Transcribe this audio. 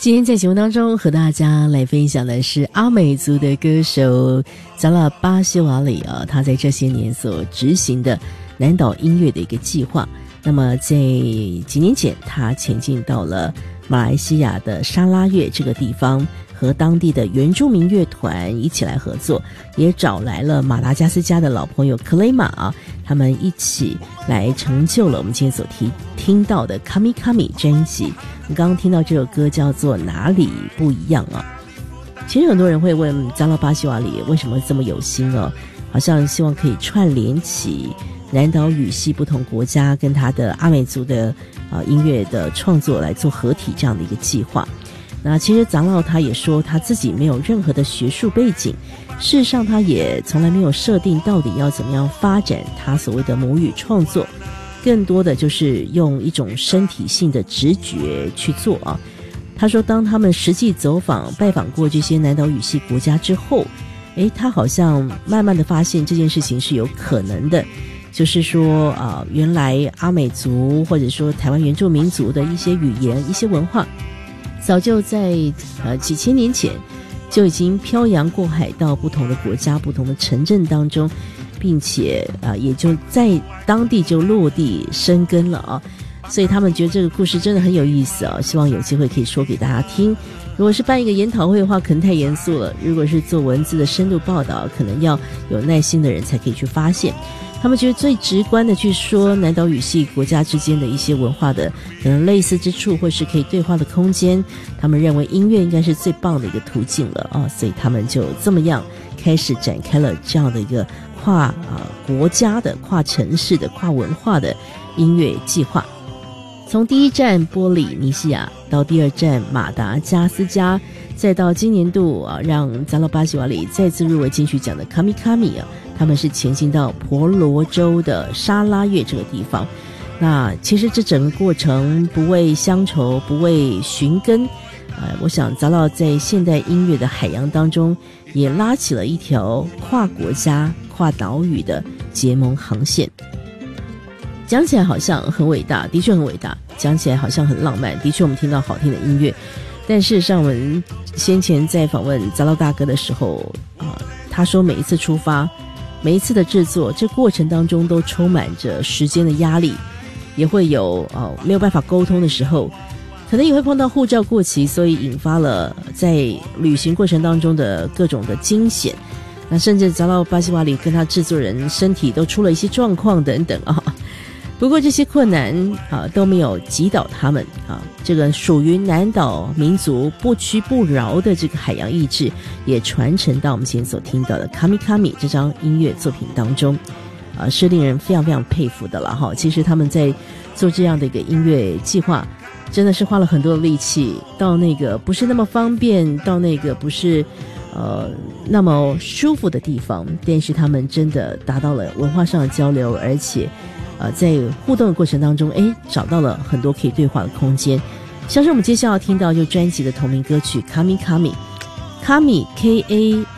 今天在节目当中和大家来分享的是阿美族的歌手扎拉巴西瓦里啊，他在这些年所执行的南岛音乐的一个计划。那么在几年前，他前进到了马来西亚的沙拉越这个地方，和当地的原住民乐团一起来合作，也找来了马达加斯加的老朋友克雷玛啊，他们一起来成就了我们今天所听到的 Kami Kami 专辑。你刚刚听到这首歌叫做哪里不一样啊？其实很多人会问扎拉巴西瓦里为什么这么有心哦，好像希望可以串联起南岛语系不同国家跟他的阿美族的音乐的创作来做合体这样的一个计划。那其实长老他也说他自己没有任何的学术背景，事实上他也从来没有设定到底要怎么样发展他所谓的母语创作，更多的就是用一种身体性的直觉去做啊。他说当他们实际走访拜访过这些南岛语系国家之后，他好像慢慢的发现这件事情是有可能的，就是说原来阿美族或者说台湾原住民族的一些语言一些文化早就在几千年前就已经漂洋过海到不同的国家不同的城镇当中，并且也就在当地就落地生根了啊。所以他们觉得这个故事真的很有意思啊，希望有机会可以说给大家听。如果是办一个研讨会的话可能太严肃了，如果是做文字的深度报道可能要有耐心的人才可以去发现。他们觉得最直观的去说南岛语系国家之间的一些文化的可能类似之处或是可以对话的空间，他们认为音乐应该是最棒的一个途径了啊，所以他们就这么样开始展开了这样的一个跨国家的跨城市的跨文化的音乐计划。从第一站波利尼西亚到第二站马达加斯加，再到今年度让扎拉巴西瓦里再次入围金曲奖的 Kami Kami 他们是前进到婆罗洲的沙拉越这个地方。那其实这整个过程不为乡愁不为寻根，我想扎拉在现代音乐的海洋当中也拉起了一条跨国家跨岛屿的结盟航线。讲起来好像很伟大，的确很伟大，讲起来好像很浪漫，的确我们听到好听的音乐，但事实上我们先前在访问扎拉大哥的时候他说每一次出发每一次的制作这过程当中都充满着时间的压力，也会有没有办法沟通的时候，可能也会碰到护照过期，所以引发了在旅行过程当中的各种的惊险，那甚至扎拉巴西瓦里跟他制作人身体都出了一些状况等等不过这些困难都没有击倒他们这个属于南岛民族不屈不挠的这个海洋意志也传承到我们现在所听到的 Kami Kami 这张音乐作品当中是令人非常非常佩服的了其实他们在做这样的一个音乐计划真的是花了很多的力气，到那个不是那么方便，到那个不是那么舒服的地方，但是他们真的达到了文化上的交流，而且在互动的过程当中找到了很多可以对话的空间。像是我们接下来要听到就专辑的同名歌曲 Kami Kami Kami K-A